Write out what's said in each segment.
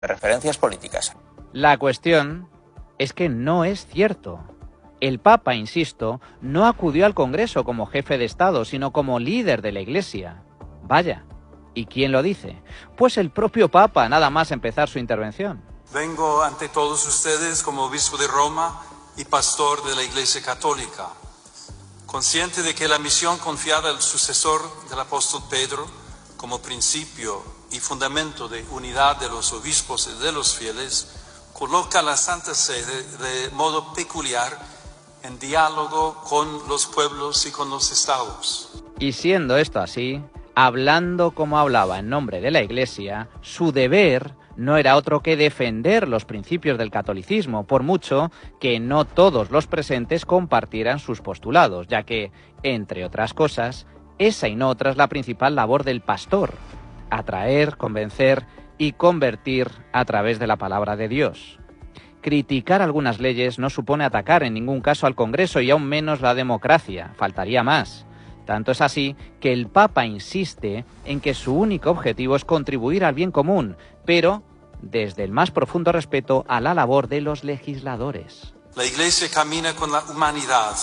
Referencias políticas. La cuestión es que no es cierto. El Papa, insisto, no acudió al Congreso como jefe de Estado, sino como líder de la Iglesia. Vaya, ¿y quién lo dice? Pues el propio Papa, nada más empezar su intervención. Vengo ante todos ustedes como obispo de Roma y pastor de la Iglesia Católica, consciente de que la misión confiada al sucesor del apóstol Pedro, como principio y fundamento de unidad de los obispos y de los fieles, coloca a la Santa Sede de modo peculiar en diálogo con los pueblos y con los estados. Y siendo esto así, hablando como hablaba en nombre de la Iglesia, su deber no era otro que defender los principios del catolicismo, por mucho que no todos los presentes compartieran sus postulados, ya que, entre otras cosas, esa y no otra es la principal labor del pastor: atraer, convencer y convertir a través de la palabra de Dios. Criticar algunas leyes no supone atacar en ningún caso al Congreso y aún menos la democracia, faltaría más. Tanto es así que el Papa insiste en que su único objetivo es contribuir al bien común, pero desde el más profundo respeto a la labor de los legisladores. La Iglesia camina con la humanidad,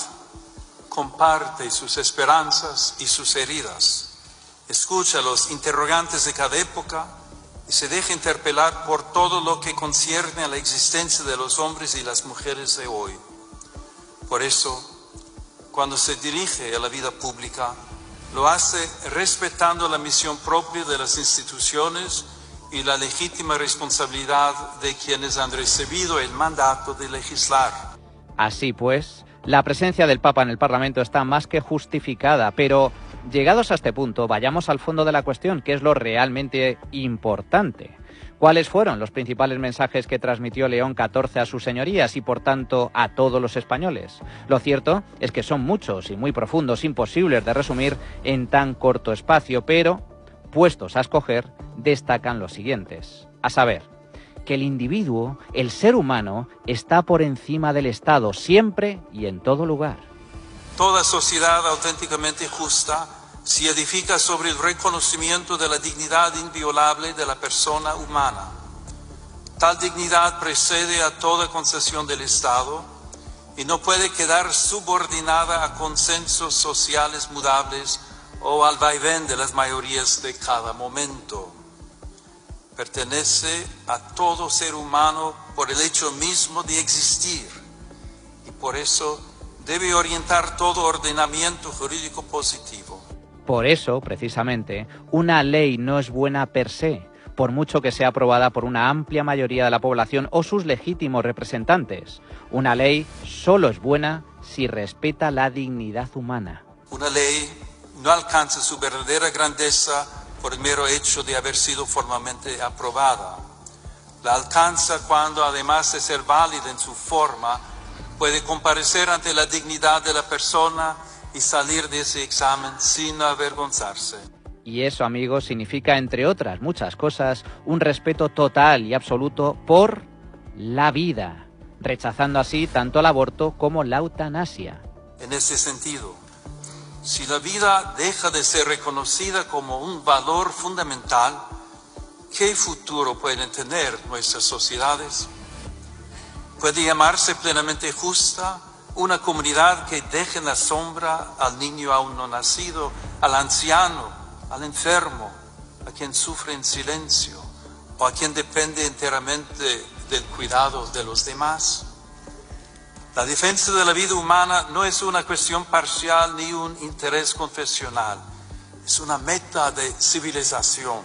comparte sus esperanzas y sus heridas, escucha los interrogantes de cada época y se deja interpelar por todo lo que concierne a la existencia de los hombres y las mujeres de hoy. Por eso, cuando se dirige a la vida pública, lo hace respetando la misión propia de las instituciones y la legítima responsabilidad de quienes han recibido el mandato de legislar. Así pues, la presencia del Papa en el Parlamento está más que justificada, pero llegados a este punto, vayamos al fondo de la cuestión, que es lo realmente importante. ¿Cuáles fueron los principales mensajes que transmitió León XIV a sus señorías y, por tanto, a todos los españoles? Lo cierto es que son muchos y muy profundos, imposibles de resumir en tan corto espacio, pero, puestos a escoger, destacan los siguientes. A saber, que el individuo, el ser humano, está por encima del Estado, siempre y en todo lugar. Toda sociedad auténticamente justa se edifica sobre el reconocimiento de la dignidad inviolable de la persona humana. Tal dignidad precede a toda concesión del Estado y no puede quedar subordinada a consensos sociales mudables o al vaivén de las mayorías de cada momento. Pertenece a todo ser humano por el hecho mismo de existir y por eso debe orientar todo ordenamiento jurídico positivo. Por eso, precisamente, una ley no es buena per se, por mucho que sea aprobada por una amplia mayoría de la población o sus legítimos representantes. Una ley solo es buena si respeta la dignidad humana. Una ley no alcanza su verdadera grandeza por el mero hecho de haber sido formalmente aprobada. La alcanza cuando, además de ser válida en su forma, puede comparecer ante la dignidad de la persona y salir de ese examen sin avergonzarse. Y eso, amigos, significa, entre otras muchas cosas, un respeto total y absoluto por la vida, rechazando así tanto el aborto como la eutanasia. En ese sentido, si la vida deja de ser reconocida como un valor fundamental, ¿qué futuro pueden tener nuestras sociedades? ¿Puede llamarse plenamente justa una comunidad que deje en la sombra al niño aún no nacido, al anciano, al enfermo, a quien sufre en silencio o a quien depende enteramente del cuidado de los demás? La defensa de la vida humana no es una cuestión parcial ni un interés confesional, es una meta de civilización.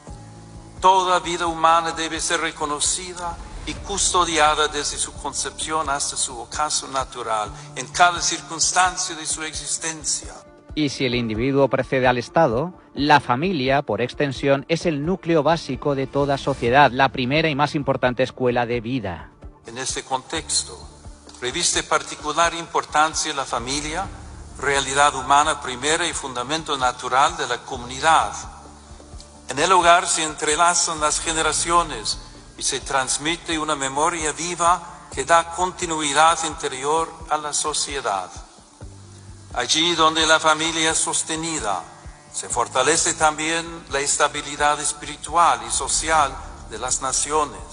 Toda vida humana debe ser reconocida y custodiada desde su concepción hasta su ocaso natural, en cada circunstancia de su existencia. Y si el individuo precede al Estado, la familia, por extensión, es el núcleo básico de toda sociedad, la primera y más importante escuela de vida. En este contexto, reviste particular importancia la familia, realidad humana primera y fundamento natural de la comunidad. En el hogar se entrelazan las generaciones y se transmite una memoria viva que da continuidad interior a la sociedad. Allí donde la familia es sostenida, se fortalece también la estabilidad espiritual y social de las naciones.